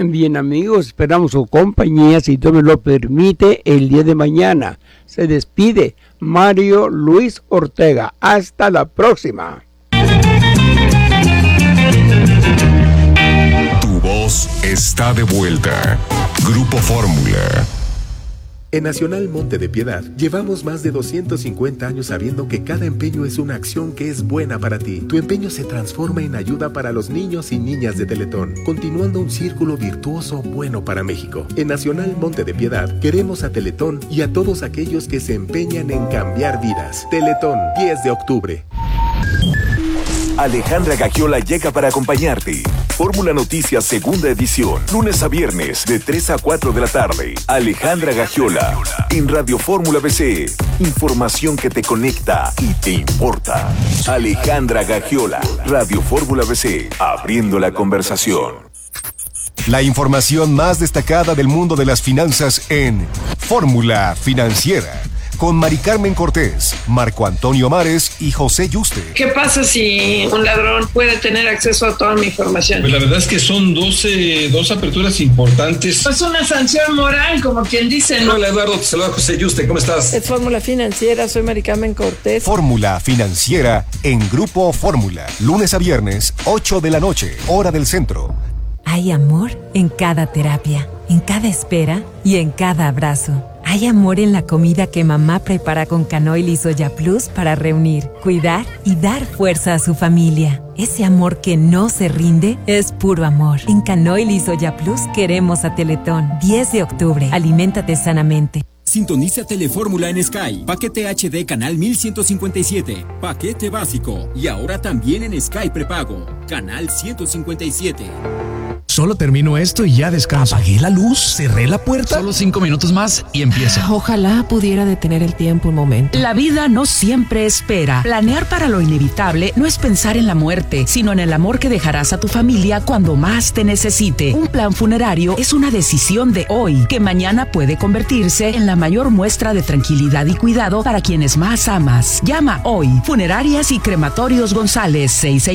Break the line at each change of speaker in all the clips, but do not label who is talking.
Bien, amigos, esperamos su compañía, si Dios me lo permite, el día de mañana. Se despide Mario Luis Ortega. Hasta la próxima.
Tu voz está de vuelta. Grupo Fórmula.
En Nacional Monte de Piedad llevamos más de 250 años sabiendo que cada empeño es una acción que es buena para ti. Tu empeño se transforma en ayuda para los niños y niñas de Teletón, continuando un círculo virtuoso bueno para México. En Nacional Monte de Piedad queremos a Teletón y a todos aquellos que se empeñan en cambiar vidas. Teletón, 10 de octubre.
Alejandra Gagiola llega para acompañarte. Fórmula Noticias segunda edición, lunes a viernes de 3 a 4 de la tarde. Alejandra Gagiola en Radio Fórmula BC. Información que te conecta y te importa. Alejandra Gagiola, Radio Fórmula BC, abriendo la conversación.
La información más destacada del mundo de las finanzas en Fórmula Financiera, con Mari Carmen Cortés, Marco Antonio Mares y José Yuste.
¿Qué pasa si un ladrón puede tener acceso a toda mi información?
Pues la verdad es que son dos aperturas importantes.
Es una sanción moral, como quien dice, ¿no?
Hola Eduardo, te saluda José Yuste, ¿cómo estás?
Es Fórmula Financiera, soy Mari Carmen Cortés.
Fórmula Financiera en Grupo Fórmula, lunes a viernes, 8 de la noche, hora del centro.
Hay amor en cada terapia, en cada espera y en cada abrazo. Hay amor en la comida que mamá prepara con Canoil y Soya Plus para reunir, cuidar y dar fuerza a su familia. Ese amor que no se rinde es puro amor. En Canoil y Soya Plus queremos a Teletón. 10 de octubre. Aliméntate sanamente.
Sintoniza Telefórmula en Sky. Paquete HD canal 1157. Paquete básico. Y ahora también en Sky prepago. Canal 157.
Solo termino esto y ya descanso. Apagué la luz, cerré la puerta.
Solo 5 minutos más y empieza.
Ojalá pudiera detener el tiempo un momento.
La vida no siempre espera. Planear para lo inevitable no es pensar en la muerte, sino en el amor que dejarás a tu familia cuando más te necesite. Un plan funerario es una decisión de hoy, que mañana puede convertirse en la mayor muestra de tranquilidad y cuidado para quienes más amas. Llama hoy. Funerarias y Crematorios González,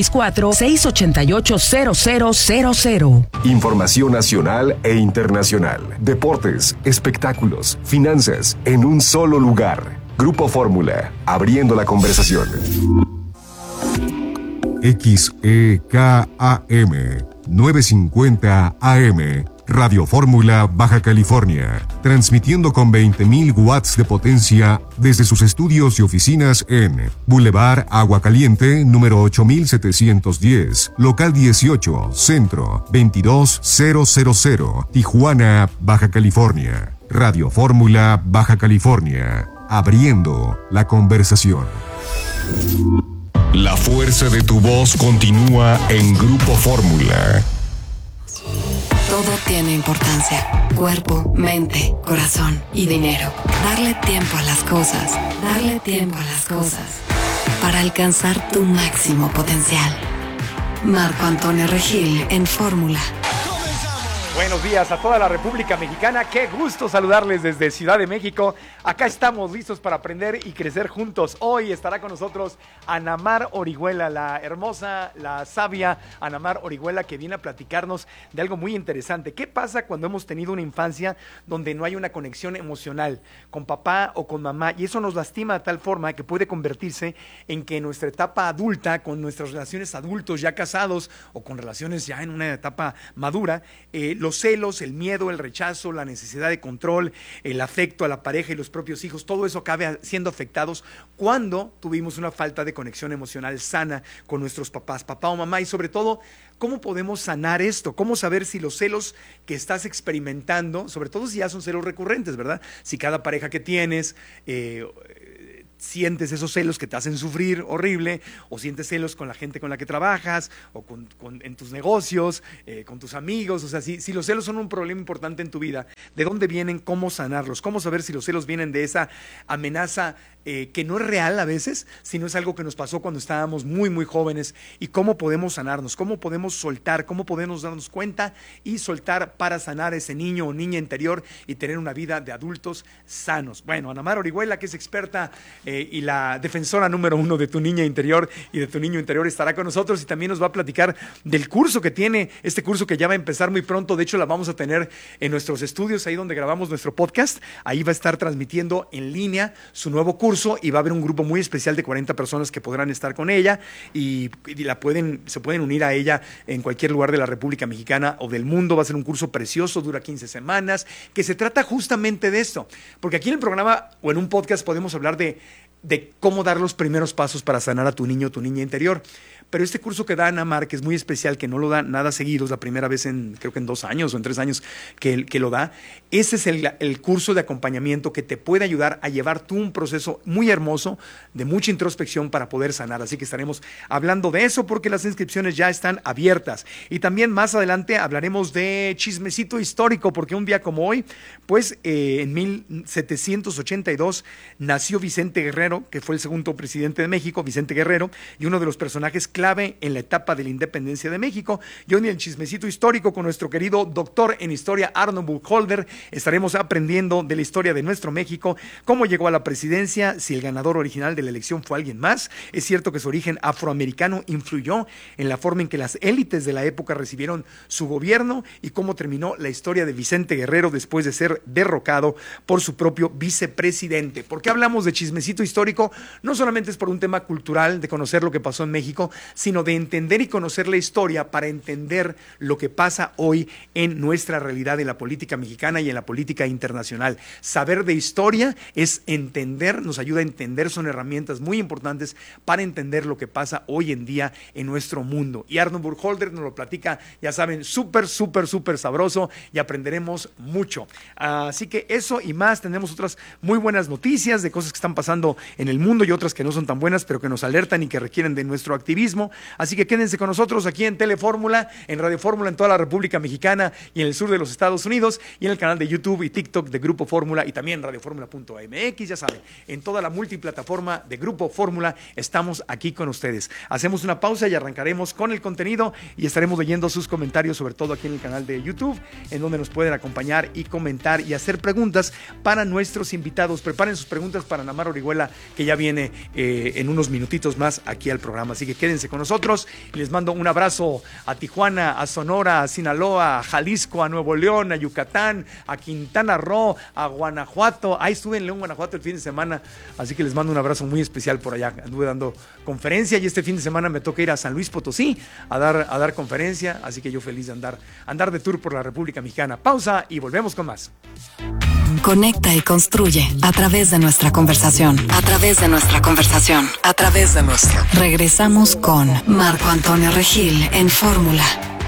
664-688-0000.
Información nacional e internacional, deportes, espectáculos, finanzas, en un solo lugar. Grupo Fórmula, abriendo la conversación. XEKAM 950 AM, Radio Fórmula, Baja California, transmitiendo con 20.000 watts de potencia desde sus estudios y oficinas en Boulevard Agua Caliente, número 8710, local 18, centro, 22000, Tijuana, Baja California. Radio Fórmula, Baja California, abriendo la conversación. La fuerza de tu voz continúa en Grupo Fórmula.
Todo tiene importancia. Cuerpo, mente, corazón y dinero. Darle tiempo a las cosas. Darle tiempo a las cosas. Para alcanzar tu máximo potencial. Marco Antonio Regil en Fórmula.
Buenos días a toda la República Mexicana. Qué gusto saludarles desde Ciudad de México. Acá estamos listos para aprender y crecer juntos. Hoy estará con nosotros Ana Mar Orihuela, la hermosa, la sabia Ana Mar Orihuela, que viene a platicarnos de algo muy interesante. ¿Qué pasa cuando hemos tenido una infancia donde no hay una conexión emocional con papá o con mamá? Y eso nos lastima de tal forma que puede convertirse en que en nuestra etapa adulta, con nuestras relaciones adultos ya casados o con relaciones ya en una etapa madura, los celos, el miedo, el rechazo, la necesidad de control, el afecto a la pareja y los propios hijos, todo eso acabe siendo afectados cuando tuvimos una falta de conexión emocional sana con nuestros papás, papá o mamá. Y sobre todo, ¿cómo podemos sanar esto? ¿Cómo saber si los celos que estás experimentando, sobre todo si ya son celos recurrentes, ¿verdad? Si cada pareja que tienes sientes esos celos que te hacen sufrir horrible, o sientes celos con la gente con la que trabajas, o en tus negocios, con tus amigos. O sea, si los celos son un problema importante en tu vida, ¿de dónde vienen? ¿Cómo sanarlos? ¿Cómo saber si los celos vienen de esa amenaza que no es real a veces, sino es algo que nos pasó cuando estábamos muy, muy jóvenes? ¿Y cómo podemos sanarnos? ¿Cómo podemos soltar? ¿Cómo podemos darnos cuenta y soltar para sanar ese niño o niña interior y tener una vida de adultos sanos? Bueno, Ana Mar Orihuela, que es experta y la defensora número 1 de tu niña interior y de tu niño interior estará con nosotros y también nos va a platicar del curso que tiene, este curso que ya va a empezar muy pronto. De hecho, la vamos a tener en nuestros estudios, ahí donde grabamos nuestro podcast. Ahí va a estar transmitiendo en línea su nuevo curso y va a haber un grupo muy especial de 40 personas que podrán estar con ella y se pueden unir a ella en cualquier lugar de la República Mexicana o del mundo. Va a ser un curso precioso, dura 15 semanas, que se trata justamente de esto. Porque aquí en el programa o en un podcast podemos hablar de cómo dar los primeros pasos para sanar a tu niño o tu niña interior. Pero este curso que da Ana Mar, que es muy especial, que no lo da nada seguido, es la primera vez creo que en 2 años o en 3 años que lo da. Ese es el curso de acompañamiento que te puede ayudar a llevar tú un proceso muy hermoso de mucha introspección para poder sanar. Así que estaremos hablando de eso porque las inscripciones ya están abiertas. Y también más adelante hablaremos de chismecito histórico, porque un día como hoy, pues en 1782 nació Vicente Guerrero, que fue el segundo presidente de México, Vicente Guerrero, y uno de los personajes clave en la etapa de la independencia de México. Y hoy en el chismecito histórico con nuestro querido doctor en historia Arnold Burkholder estaremos aprendiendo de la historia de nuestro México, cómo llegó a la presidencia, si el ganador original de la elección fue alguien más. Es cierto que su origen afroamericano influyó en la forma en que las élites de la época recibieron su gobierno y cómo terminó la historia de Vicente Guerrero después de ser derrocado por su propio vicepresidente. ¿Por qué hablamos de chismecito histórico? No solamente es por un tema cultural de conocer lo que pasó en México, sino de entender y conocer la historia para entender lo que pasa hoy en nuestra realidad en la política mexicana y en la política internacional. Saber de historia es entender, nos ayuda a entender, son herramientas muy importantes para entender lo que pasa hoy en día en nuestro mundo. Y Arnold Burkholder nos lo platica, ya saben, súper sabroso y aprenderemos mucho. Así que eso y más, tenemos otras muy buenas noticias de cosas que están pasando en el mundo y otras que no son tan buenas, pero que nos alertan y que requieren de nuestro activismo. Así que quédense con nosotros aquí en Telefórmula, en Radio Fórmula en toda la República Mexicana y en el sur de los Estados Unidos y en el canal de YouTube y TikTok de Grupo Fórmula y también radioformula.mx, ya saben, en toda la multiplataforma de Grupo Fórmula estamos aquí con ustedes. Hacemos una pausa y arrancaremos con el contenido y estaremos leyendo sus comentarios, sobre todo aquí en el canal de YouTube, en donde nos pueden acompañar y comentar y hacer preguntas para nuestros invitados. Preparen sus preguntas para Ana Mar Orihuela, que ya viene en unos minutitos más aquí al programa. Así que quédense con nosotros y les mando un abrazo a Tijuana, a Sonora, a Sinaloa, a Jalisco, a Nuevo León, a Yucatán, a Quintana Roo, a Guanajuato. Ahí estuve en León, Guanajuato el fin de semana, así que les mando un abrazo muy especial por allá. Anduve dando conferencia y este fin de semana me toca ir a San Luis Potosí a dar conferencia, así que yo feliz de andar de tour por la República Mexicana. Pausa y volvemos con más.
Conecta y construye a través de nuestra conversación. Regresamos con Marco Antonio Regil en Fórmula.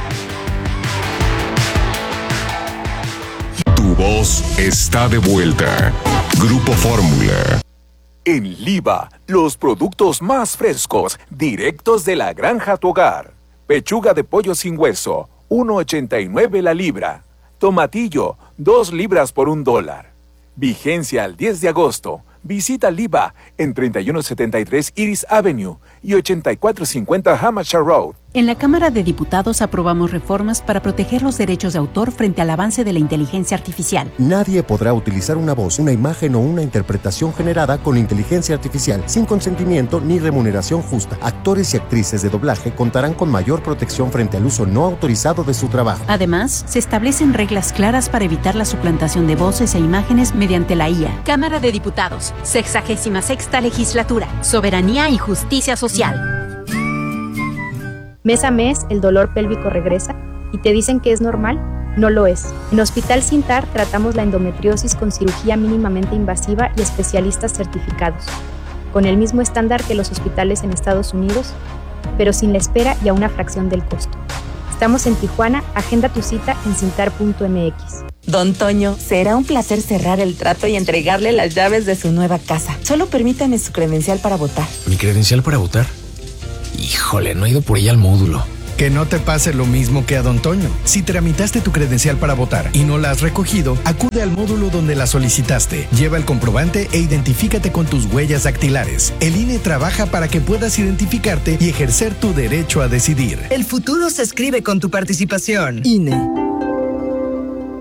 Tu voz está de vuelta. Grupo Fórmula.
En Liva, los productos más frescos, directos de la granja a tu hogar. Pechuga de pollo sin hueso, $1.89 la libra. Tomatillo, 2 libras por $1. Vigencia al 10 de agosto. Visita Liva en 3173 Iris Avenue y 8450 Hampshire Road.
En la Cámara de Diputados aprobamos reformas para proteger los derechos de autor frente al avance de la inteligencia artificial.
Nadie podrá utilizar una voz, una imagen o una interpretación generada con inteligencia artificial sin consentimiento ni remuneración justa. Actores y actrices de doblaje contarán con mayor protección frente al uso no autorizado de su trabajo.
Además, se establecen reglas claras para evitar la suplantación de voces e imágenes mediante la IA.
Cámara de Diputados, 66ª Legislatura, Soberanía y Justicia Social.
Mes a mes, el dolor pélvico regresa y te dicen que es normal. No lo es. En Hospital Sintar tratamos la endometriosis con cirugía mínimamente invasiva y especialistas certificados, con el mismo estándar que los hospitales en Estados Unidos, pero sin la espera y a una fracción del costo. Estamos en Tijuana, agenda tu cita en sintar.mx.
Don Toño, será un placer cerrar el trato y entregarle las llaves de su nueva casa. Solo permítame su credencial para votar.
¿Mi credencial para votar? Híjole, no he ido por ella al módulo. Que no te pase lo mismo que a Don Toño. Si tramitaste tu credencial para votar y no la has recogido, acude al módulo donde la solicitaste. Lleva el comprobante e identifícate con tus huellas dactilares. El INE trabaja para que puedas identificarte y ejercer tu derecho a decidir.
El futuro se escribe con tu participación. INE.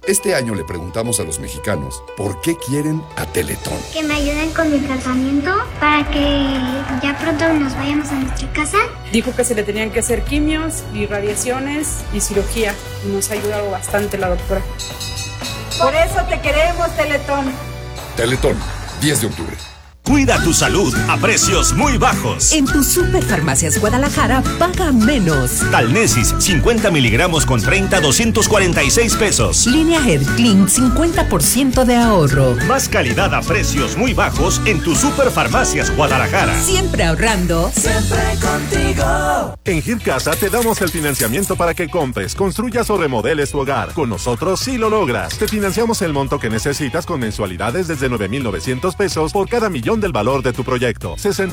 Este año le preguntamos a los mexicanos por qué quieren a Teletón.
Que me ayuden con mi tratamiento para que ya pronto nos vayamos a nuestra casa.
Dijo que se le tenían que hacer quimios y radiaciones y cirugía. Nos ha ayudado bastante la doctora.
Por eso te queremos, Teletón.
Teletón, 10 de octubre.
Cuida tu salud a precios muy bajos.
En tu Superfarmacias Guadalajara, paga menos.
Talnesis, 50 miligramos con 30, 246 pesos.
Línea Head Clean, 50% de ahorro.
Más calidad a precios muy bajos en tu Superfarmacias Guadalajara.
Siempre ahorrando.
Siempre contigo.
En Gircasa te damos el financiamiento para que compres, construyas o remodeles tu hogar. Con nosotros sí lo logras. Te financiamos el monto que necesitas con mensualidades desde 9,900 pesos por cada millón del valor de tu proyecto.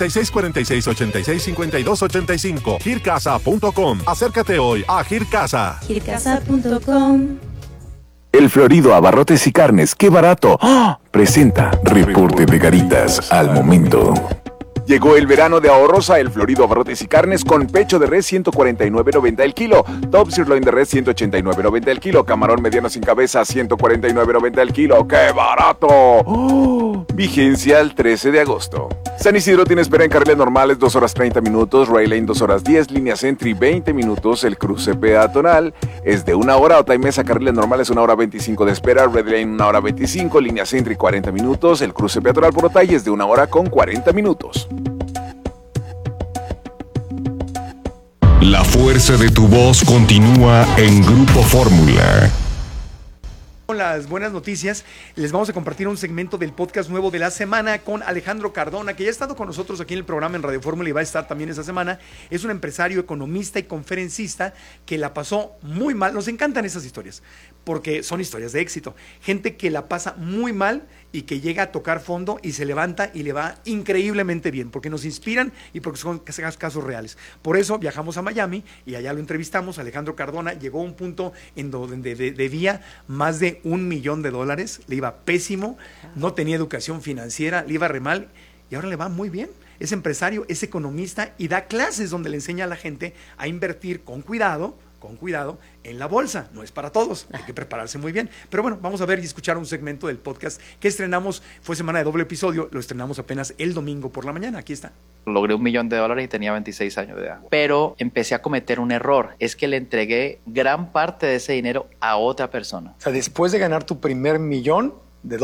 6646865285. Gircasa.com. Acércate hoy a Gircasa.
Gircasa.com.
El Florido Abarrotes y Carnes, ¡qué barato! ¡Oh! Presenta Reporte de Garitas al momento. Llegó el verano de ahorros a El Florido Abarrotes y Carnes con pecho de res 149.90 el kilo, top sirloin de res 189.90 el kilo, camarón mediano sin cabeza 149.90 el kilo. ¡Qué barato! ¡Oh! Vigencia el 13 de agosto. San Isidro tiene espera en carriles normales 2 horas 30 minutos, Rail Lane 2 horas 10, línea Sentry 20 minutos, el cruce peatonal es de 1 hora, Otay Mesa carriles normales 1 hora 25 de espera, Red Lane 1 hora 25, línea Sentry 40 minutos, el cruce peatonal por Otay es de 1 hora con 40 minutos.
La fuerza de tu voz continúa en Grupo Fórmula.
Con las buenas noticias, les vamos a compartir un segmento del podcast nuevo de la semana con Alejandro Cardona, que ya ha estado con nosotros aquí en el programa en Radio Fórmula y va a estar también esta semana. Es un empresario, economista y conferencista que la pasó muy mal. Nos encantan esas historias, porque son historias de éxito. Gente que la pasa muy mal y que llega a tocar fondo y se levanta y le va increíblemente bien, porque nos inspiran y porque son casos reales. Por eso viajamos a Miami y allá lo entrevistamos. Alejandro Cardona llegó a un punto en donde debía más de $1 millón, le iba pésimo, no tenía educación financiera, le iba re mal y ahora le va muy bien. Es empresario, es economista y da clases donde le enseña a la gente a invertir con cuidado en la bolsa. No es para todos, hay que prepararse muy bien. Pero bueno, vamos a ver y escuchar un segmento del podcast que estrenamos, fue semana de doble episodio, lo estrenamos apenas el domingo por la mañana, aquí está.
Logré $1 millón y tenía 26 años de edad. Pero empecé a cometer un error, es que le entregué gran parte de ese dinero a otra persona.
O sea, después de ganar tu primer $1 millón,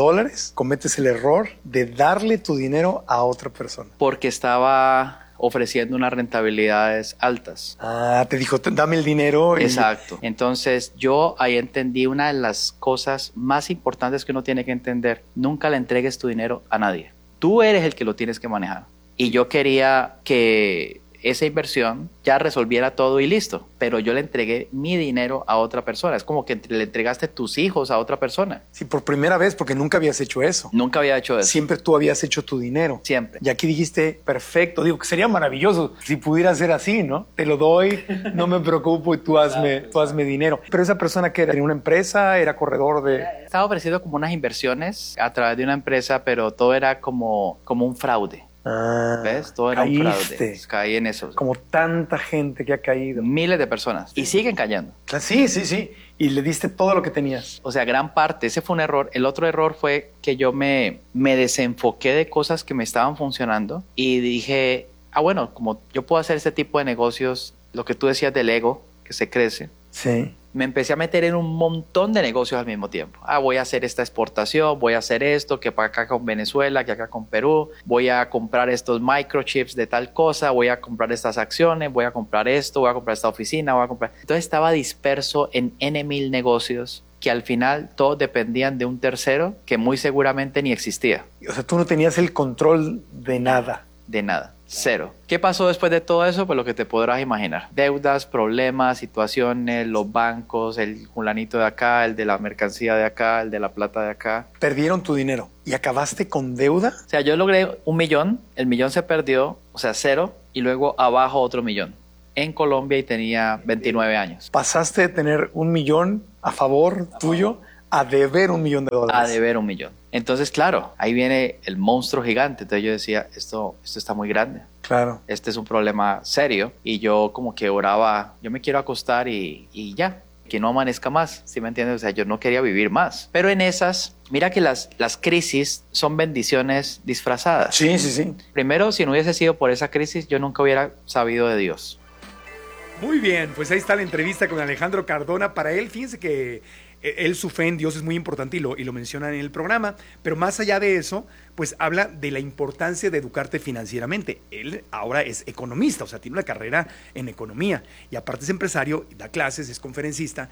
cometes el error de darle tu dinero a otra persona.
Porque estaba ofreciendo unas rentabilidades altas.
Ah, te dijo, dame el dinero.
Exacto. Entonces yo ahí entendí una de las cosas más importantes que uno tiene que entender. Nunca le entregues tu dinero a nadie. Tú eres el que lo tienes que manejar. Y yo quería que esa inversión ya resolviera todo y listo, pero yo le entregué mi dinero a otra persona. Es como que le entregaste tus hijos a otra persona.
Sí, por primera vez, porque nunca habías hecho eso.
Nunca había hecho eso.
Siempre tú habías hecho tu dinero.
Siempre.
Y aquí dijiste, perfecto, digo que sería maravilloso si pudiera ser así, ¿no? Te lo doy, no me preocupo y tú hazme dinero. Pero esa persona que era en una empresa, era corredor de...
Estaba ofreciendo como unas inversiones a través de una empresa, pero todo era como un fraude. ¿Ves? Todo era un fraude. Caí en eso.
Como tanta gente que ha caído.
Miles de personas. Y siguen cayendo.
Sí. Y le diste todo lo que tenías.
O sea, gran parte. Ese fue un error. El otro error fue que yo me desenfoqué de cosas que me estaban funcionando y dije, bueno, como yo puedo hacer este tipo de negocios, lo que tú decías del ego, que se crece.
Sí.
Me empecé a meter en un montón de negocios al mismo tiempo. Voy a hacer esta exportación, voy a hacer esto, que para acá con Venezuela, que acá con Perú, voy a comprar estos microchips de tal cosa, voy a comprar estas acciones, voy a comprar esto, voy a comprar esta oficina, voy a comprar... Entonces estaba disperso en N,000 negocios que al final todos dependían de un tercero que muy seguramente ni existía.
O sea, tú no tenías el control de nada.
De nada. Cero. ¿Qué pasó después de todo eso? Pues lo que te podrás imaginar. Deudas, problemas, situaciones, los bancos, el fulanito de acá, el de la mercancía de acá, el de la plata de acá.
Perdieron tu dinero y acabaste con deuda.
O sea, yo logré $1 millón, el millón se perdió, o sea, cero, y luego abajo otro millón. En Colombia y tenía 29 años.
Pasaste de tener $1 millón a favor tuyo a deber $1 millón.
A deber $1 millón. Entonces, claro, ahí viene el monstruo gigante. Entonces yo decía, esto está muy grande.
Claro.
Este es un problema serio. Y yo como que oraba, yo me quiero acostar y ya. que no amanezca más, ¿sí me entiendes? O sea, yo no quería vivir más. Pero en esas, mira que las crisis son bendiciones disfrazadas.
Sí, sí, sí.
Primero, si no hubiese sido por esa crisis, yo nunca hubiera sabido de Dios.
Muy bien, pues ahí está la entrevista con Alejandro Cardona. Para él, fíjense que él, su fe en Dios es muy importante y lo menciona en el programa, pero más allá de eso, pues habla de la importancia de educarte financieramente. Él ahora es economista, o sea, tiene una carrera en economía y aparte es empresario, da clases, es conferencista,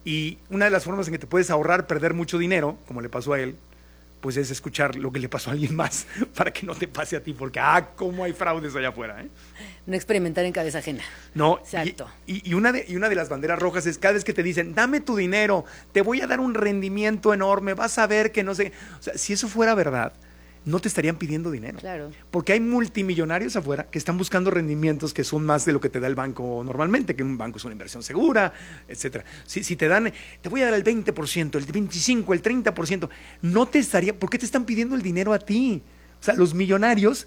y una de las formas en que te puedes ahorrar perder mucho dinero, como le pasó a él, pues es escuchar lo que le pasó a alguien más para que no te pase a ti, porque cómo hay fraudes allá afuera, ¿eh?
No experimentar en cabeza ajena.
No,
exacto.
Y una de las banderas rojas es cada vez que te dicen, dame tu dinero, te voy a dar un rendimiento enorme, vas a ver que no sé. O sea, si eso fuera verdad, no te estarían pidiendo dinero.
Claro.
Porque hay multimillonarios afuera que están buscando rendimientos que son más de lo que te da el banco normalmente, que un banco es una inversión segura, etcétera. Si te dan, te voy a dar el 20%, el 25%, el 30%, no te estaría, ¿por qué te están pidiendo el dinero a ti? O sea, los millonarios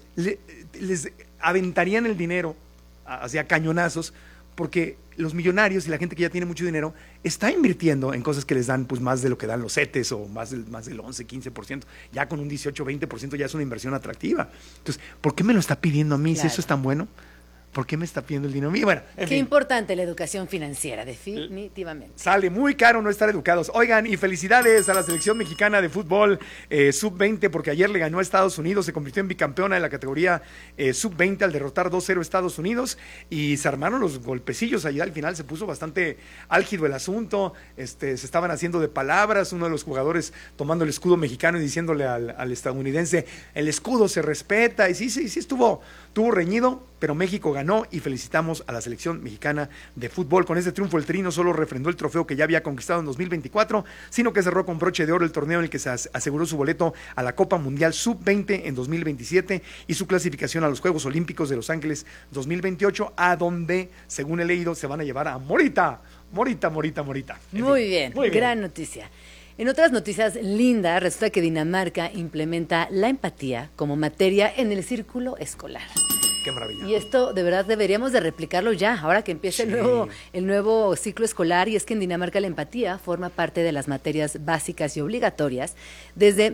les aventarían el dinero hacia cañonazos, porque los millonarios y la gente que ya tiene mucho dinero está invirtiendo en cosas que les dan pues más de lo que dan los CETES o más del 11, 15%. Ya con un 18, 20% ya es una inversión atractiva. Entonces, ¿por qué me lo está pidiendo a mí si eso es tan bueno? ¿Por qué me está pidiendo el dinero a mí? Bueno,
Qué importante la educación financiera, definitivamente.
Sale muy caro no estar educados. Oigan, y felicidades a la selección mexicana de fútbol sub-20, porque ayer le ganó a Estados Unidos, se convirtió en bicampeona de la categoría sub-20 al derrotar 2-0 a Estados Unidos, y se armaron los golpecillos allá al final, se puso bastante álgido el asunto, se estaban haciendo de palabras, uno de los jugadores tomando el escudo mexicano y diciéndole al estadounidense, el escudo se respeta, y sí, estuvo reñido, pero México ganó y felicitamos a la selección mexicana de fútbol. Con este triunfo el Tri no solo refrendó el trofeo que ya había conquistado en 2024, sino que cerró con broche de oro el torneo en el que se aseguró su boleto a la Copa Mundial Sub-20 en 2027 y su clasificación a los Juegos Olímpicos de Los Ángeles 2028, a donde, según he leído, se van a llevar a Morita.
Muy bien, gran noticia. En otras noticias lindas, resulta que Dinamarca implementa la empatía como materia en el círculo escolar.
Qué maravilla.
Y esto de verdad deberíamos de replicarlo ya, ahora que empieza el nuevo ciclo escolar, y es que en Dinamarca la empatía forma parte de las materias básicas y obligatorias desde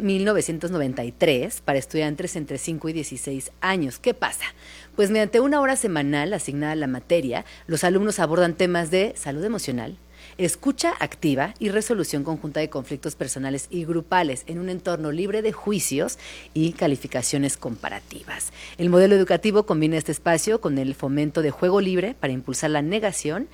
1993 para estudiantes entre 5 y 16 años. ¿Qué pasa? Pues mediante una hora semanal asignada a la materia, los alumnos abordan temas de salud emocional, escucha activa y resolución conjunta de conflictos personales y grupales en un entorno libre de juicios y calificaciones comparativas. El modelo educativo combina este espacio con el fomento de juego libre para impulsar la negociación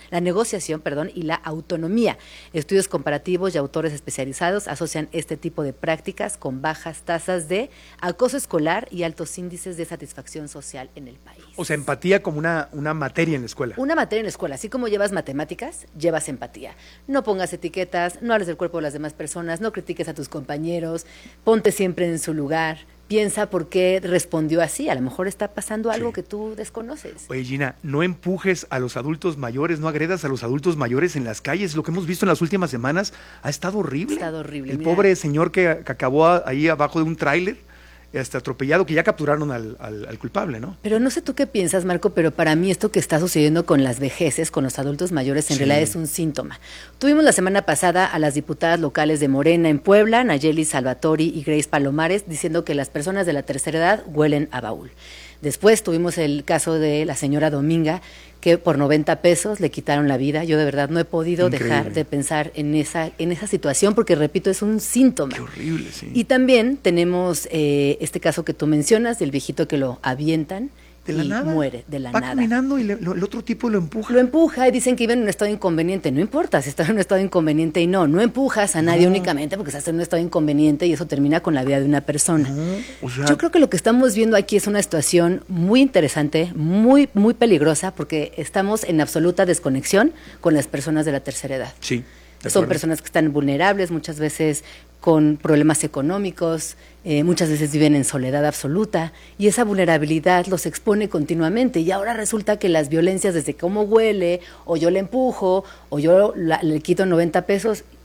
y la autonomía. Estudios comparativos y autores especializados asocian este tipo de prácticas con bajas tasas de acoso escolar y altos índices de satisfacción social en el país.
O sea, empatía como una materia en la escuela.
Una materia en la escuela, así como llevas matemáticas, llevas empatía. No pongas etiquetas, no hables del cuerpo de las demás personas, no critiques a tus compañeros, ponte siempre en su lugar, piensa por qué respondió así, a lo mejor está pasando algo que tú desconoces.
Oye, Gina, no empujes a los adultos mayores, no agredas a los adultos mayores en las calles, lo que hemos visto en las últimas semanas ha estado horrible. El pobre señor que acabó ahí abajo de un tráiler, atropellado, que ya capturaron al culpable, ¿no?
Pero no sé tú qué piensas, Marco, pero para mí esto que está sucediendo con las vejeces, con los adultos mayores, en realidad es un síntoma. Tuvimos la semana pasada a las diputadas locales de Morena en Puebla, Nayeli Salvatori y Grace Palomares, diciendo que las personas de la tercera edad huelen a baúl. Después tuvimos el caso de la señora Dominga, que por 90 pesos le quitaron la vida. Yo de verdad no he podido dejar de pensar en esa situación, porque repito, es un síntoma.
Qué horrible, sí.
Y también tenemos este caso que tú mencionas, del viejito que lo avientan
de la nada.
Muere de la
Va
nada.
Caminando y el otro tipo lo empuja.
Lo empuja y dicen que iba en un estado inconveniente. No importa si está en un estado inconveniente y no empujas a nadie únicamente porque estás en un estado inconveniente y eso termina con la vida de una persona.
O sea,
yo creo que lo que estamos viendo aquí es una situación muy interesante, muy, muy peligrosa, porque estamos en absoluta desconexión con las personas de la tercera edad.
Sí.
Son personas que están vulnerables, muchas veces con problemas económicos, muchas veces viven en soledad absoluta, y esa vulnerabilidad los expone continuamente, y ahora resulta que las violencias, desde cómo huele, o yo le empujo, o yo le quito 90 pesos,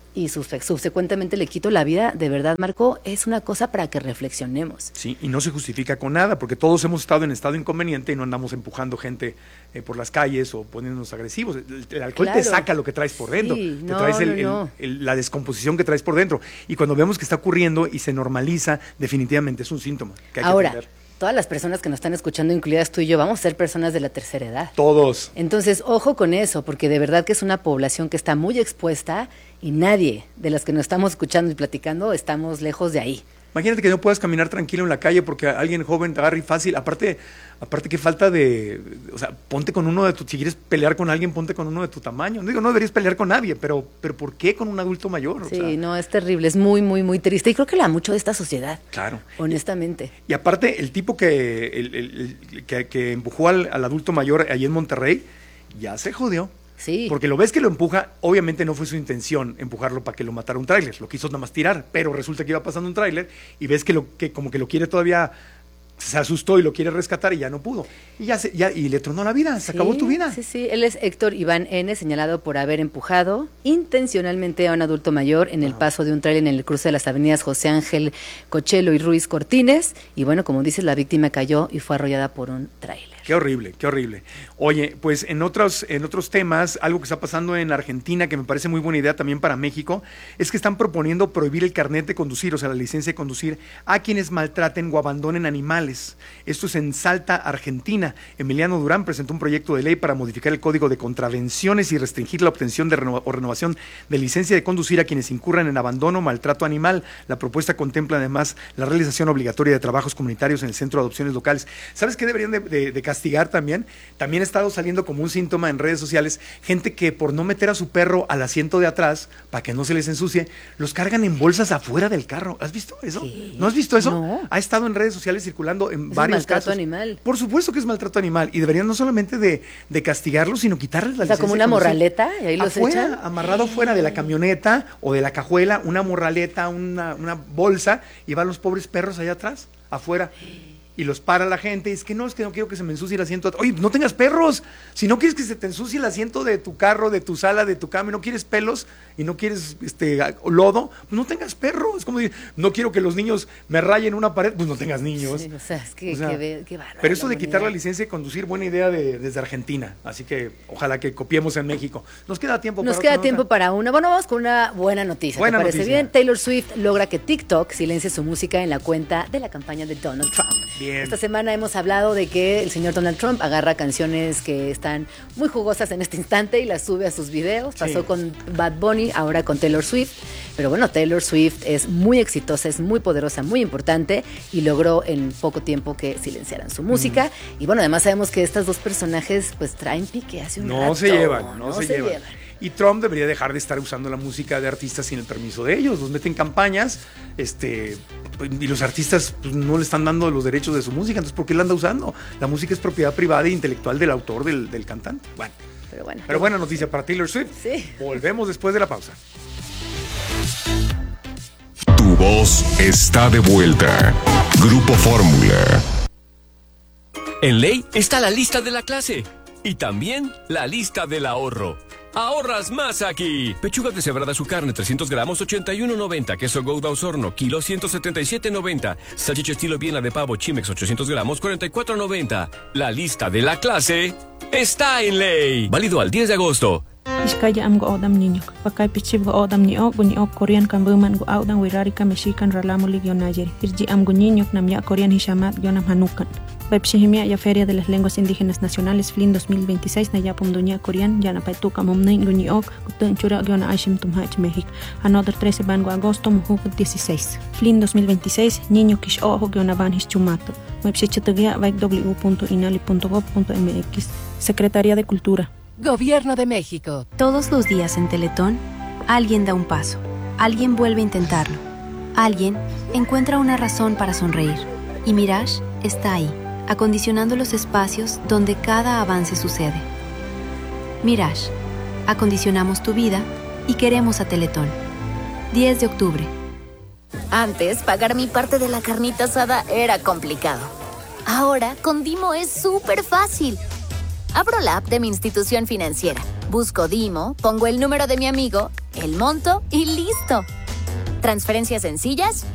y subsecuentemente le quito la vida, de verdad, Marco, es una cosa para que reflexionemos.
Sí, y no se justifica con nada, porque todos hemos estado en estado inconveniente y no andamos empujando gente por las calles o poniéndonos agresivos. El alcohol te saca lo que traes por dentro, te traes la descomposición que traes por dentro. Y cuando vemos que está ocurriendo y se normaliza, definitivamente es un síntoma que hay que atender.
Todas las personas que nos están escuchando, incluidas tú y yo, vamos a ser personas de la tercera edad.
Todos.
Entonces, ojo con eso, porque de verdad que es una población que está muy expuesta y nadie de las que nos estamos escuchando y platicando estamos lejos de ahí.
Imagínate que no puedas caminar tranquilo en la calle porque alguien joven te agarra y fácil. Aparte que falta de... O sea, ponte con uno de tu... Si quieres pelear con alguien, ponte con uno de tu tamaño. No digo, no deberías pelear con nadie, pero ¿por qué con un adulto mayor?
Sí, o sea, no, es terrible, es muy, muy, muy triste. Y creo que la mucho de esta sociedad.
Claro.
Honestamente.
Y aparte, el tipo que empujó al adulto mayor ahí en Monterrey, ya se jodió.
Sí.
Porque lo ves que lo empuja, obviamente no fue su intención empujarlo para que lo matara un tráiler, lo quiso nada más tirar, pero resulta que iba pasando un tráiler y ves que como que lo quiere todavía, se asustó y lo quiere rescatar y ya no pudo. Y le tronó la vida, se acabó tu vida.
Sí, él es Héctor Iván N., señalado por haber empujado intencionalmente a un adulto mayor en el paso de un tráiler en el cruce de las avenidas José Ángel Cochelo y Ruiz Cortines, y bueno, como dices, la víctima cayó y fue arrollada por un tráiler.
Qué horrible, qué horrible. Oye, pues en otros temas, algo que está pasando en Argentina, que me parece muy buena idea también para México, es que están proponiendo prohibir el carnet de conducir, o sea, la licencia de conducir, a quienes maltraten o abandonen animales. Esto es en Salta, Argentina. Emiliano Durán presentó un proyecto de ley para modificar el Código de Contravenciones y restringir la obtención de o renovación de licencia de conducir a quienes incurran en abandono o maltrato animal. La propuesta contempla además la realización obligatoria de trabajos comunitarios en el Centro de Adopciones Locales. ¿Sabes qué deberían de castigar también? También ha estado saliendo como un síntoma en redes sociales, gente que por no meter a su perro al asiento de atrás, para que no se les ensucie, los cargan en bolsas afuera del carro. ¿Has visto eso?
¿Qué?
¿No has visto eso?
No.
Ha estado en redes sociales circulando en varios casos.
Maltrato animal.
Por supuesto que es maltrato animal, y deberían no solamente de castigarlos, sino quitarles la licencia.
O sea, como una morraleta, y ahí los
afuera,
echan.
amarrado fuera de la camioneta o de la cajuela, una morraleta, una bolsa, y van los pobres perros allá atrás, afuera. Y los para la gente, y es que no quiero que se me ensucie el asiento. Oye, no tengas perros. Si no quieres que se te ensucie el asiento de tu carro, de tu sala, de tu cama, y no quieres pelos y no quieres lodo, pues no tengas perros. Es como decir, no quiero que los niños me rayen una pared, pues no tengas niños.
Sí, o sea, es que qué bárbaro.
Pero eso de quitar la licencia de conducir, buena idea desde Argentina. Así que ojalá que copiemos en México. Nos queda tiempo
para una. Bueno, vamos con una buena noticia. ¿Te parece bien? Taylor Swift logra que TikTok silencie su música en la cuenta de la campaña de Donald Trump.
Bien.
Esta semana hemos hablado de que el señor Donald Trump agarra canciones que están muy jugosas en este instante y las sube a sus videos. Pasó con Bad Bunny, ahora con Taylor Swift. Pero bueno, Taylor Swift es muy exitosa, es muy poderosa, muy importante y logró en poco tiempo que silenciaran su música. Y bueno, además sabemos que estos dos personajes pues traen pique hace un rato.
No se llevan. Y Trump debería dejar de estar usando la música de artistas sin el permiso de ellos. Los meten en campañas, y los artistas pues, no le están dando los derechos de su música. Entonces, ¿por qué la anda usando? La música es propiedad privada e intelectual del autor, del cantante. Bueno. Pero buena noticia para Taylor Swift.
Sí.
Volvemos después de la pausa.
Tu voz está de vuelta. Grupo Fórmula.
En Ley está la lista de la clase y también la lista del ahorro. ¡Ahorras más aquí! Pechuga deshebrada su carne, 300 gramos, 81.90. Queso Gouda Osorno, kilo, 177.90. Salchicha estilo Viena de pavo Chimex, 800 gramos, 44.90. La lista de la clase está en Ley. Válido al 10 de agosto.
Iskaya am go odam niño. Pakai pichib go odam ni ok Korean kan buman go odam wirarika mexican ralamo ligyon nayer. Irji am go niño nam ya Korean hishamat yonam hanukan. Webshihimia ya Feria de las Lenguas Indígenas Nacionales FLIN 2026 na yapum dunia Korean ya na paituka mumnay guniok gutun chura gyona ashim tumhach México. Another 13 ban go agosto muhuk 16. FLIN 2026 niño kish ojo gyona ban hischumato. Webshichatugia www.inali.gov.mx. Secretaría de Cultura.
Gobierno de México.
Todos los días en Teletón, alguien da un paso, alguien vuelve a intentarlo, alguien encuentra una razón para sonreír. Y Mirage está ahí, acondicionando los espacios donde cada avance sucede. Mirage, acondicionamos tu vida y queremos a Teletón. 10 de octubre.
Antes, pagar mi parte de la carnita asada era complicado. Ahora, con Dimo es súper fácil. Abro la app de mi institución financiera, busco Dimo, pongo el número de mi amigo, el monto y listo. Transferencias sencillas